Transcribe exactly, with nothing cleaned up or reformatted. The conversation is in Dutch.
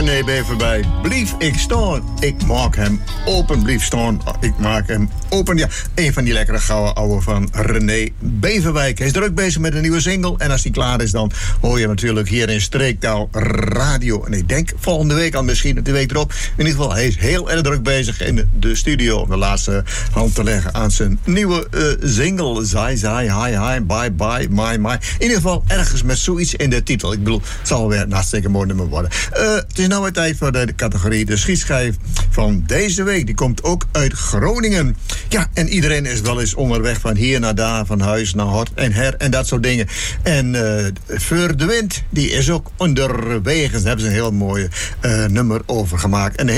René Beverwijk. Blief ik staan. Ik maak hem open. Blief staan. Ik maak hem open. Ja, een van die lekkere gouden ouwe van René Beverwijk. Hij is druk bezig met een nieuwe single. En als die klaar is, dan hoor je natuurlijk hier in Streektaal Radio. En ik denk volgende week al misschien, de week erop. In ieder geval, hij is heel erg druk bezig in de studio om de laatste hand te leggen aan zijn nieuwe uh, single. Zai, zai, hi, hi, bye, bye, my, my. In ieder geval ergens met zoiets in de titel. Ik bedoel, het zal weer een hartstikke mooi nummer worden. Uh, het is nou weer tijd voor de, de categorie de schietschijf van deze week. Die komt ook uit Groningen. Ja, en iedereen is wel eens onderweg van hier naar daar, van huis naar hort en her en dat soort dingen. En uh, Voor de Wind, die is ook onderweg. Daar hebben ze een heel mooi uh, nummer over gemaakt. En